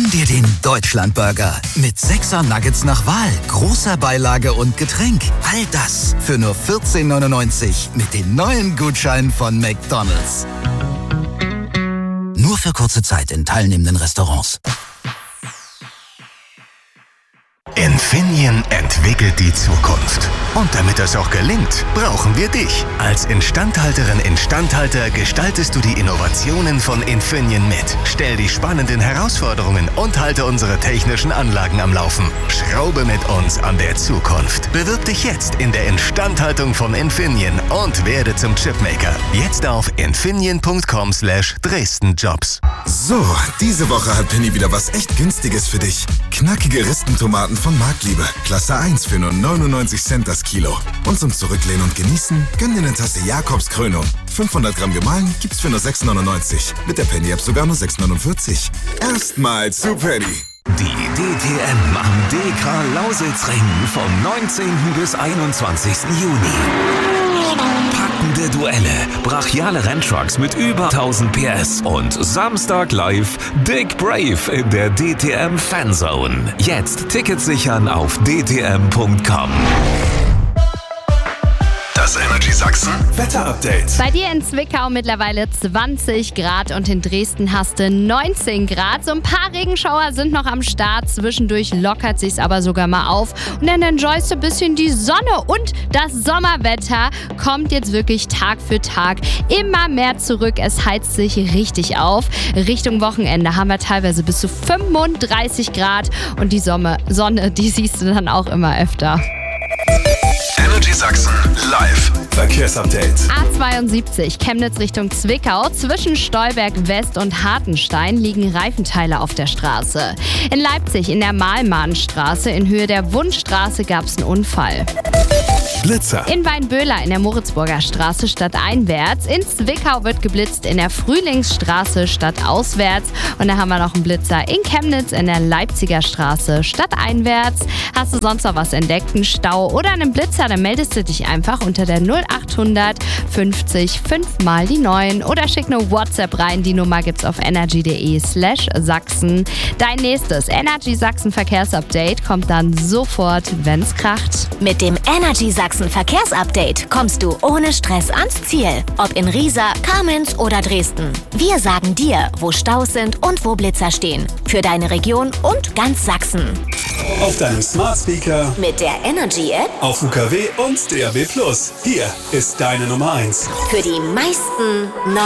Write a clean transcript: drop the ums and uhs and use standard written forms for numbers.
Gönn dir den Deutschlandburger mit 6er Nuggets nach Wahl, großer Beilage und Getränk. All das für nur 14,99 mit den neuen Gutscheinen von McDonald's. Nur für kurze Zeit in teilnehmenden Restaurants. Infineon entwickelt die Zukunft. Und damit das auch gelingt, brauchen wir dich. Als Instandhalterin/Instandhalter gestaltest du die Innovationen von Infineon mit. Stell die spannenden Herausforderungen und halte unsere technischen Anlagen am Laufen. Schraube mit uns an der Zukunft. Bewirb dich jetzt in der Instandhaltung von Infineon und werde zum Chipmaker. Jetzt auf infineon.com/DresdenJobs. So, diese Woche hat Penny wieder was echt Günstiges für dich. Knackige Ristentomaten von Marktliebe. Klasse 1 für nur 99 Cent das Kilo. Und zum Zurücklehnen und Genießen, gönn dir eine Tasse Jakobs Krönung. 500 Gramm gemahlen gibt's für nur 6,99. Mit der Penny-App sogar nur 6,49. Erstmal zu Penny. Die DTM am DK Lausitzring vom 19. bis 21. Juni. Packende Duelle, brachiale Renntrucks mit über 1000 PS und Samstag live Dick Brave in der DTM Fanzone. Jetzt Tickets sichern auf dtm.com. Das Energy Sachsen Wetter-Update. Bei dir in Zwickau mittlerweile 20 Grad und in Dresden hast du 19 Grad. So ein paar Regenschauer sind noch am Start. Zwischendurch lockert sich's aber sogar mal auf. Und dann enjoyst du ein bisschen die Sonne. Und das Sommerwetter kommt jetzt wirklich Tag für Tag immer mehr zurück. Es heizt sich richtig auf. Richtung Wochenende haben wir teilweise bis zu 35 Grad. Und die Sonne, die siehst du dann auch immer öfter. Energy Sachsen live Verkehrsupdate. A72 Chemnitz Richtung Zwickau. Zwischen Stolberg West und Hartenstein liegen Reifenteile auf der Straße. In Leipzig in der Mahlmahnstraße in Höhe der Wundstraße gab es einen Unfall. Blitzer. In Weinböhler in der Moritzburger Straße stadteinwärts. In Zwickau wird geblitzt in der Frühlingsstraße stadtauswärts. Und da haben wir noch einen Blitzer in Chemnitz in der Leipziger Straße stadteinwärts. Hast du sonst noch was entdeckt, einen Stau oder einen Blitzer, dann meldest du dich einfach unter der 0800 50 5 mal die 9 oder schick eine WhatsApp rein. Die Nummer gibt's auf energy.de/Sachsen. Dein nächstes Energy Sachsen Verkehrsupdate kommt dann sofort, wenn's kracht. Mit dem Energy Sachsen Verkehrsupdate kommst du ohne Stress ans Ziel. Ob in Riesa, Kamenz oder Dresden. Wir sagen dir, wo Staus sind und wo Blitzer stehen. Für deine Region und ganz Sachsen. Auf deinem Smart Speaker, Mit der Energy App auf UKW und DAB+. Hier ist deine Nummer 1. für die meisten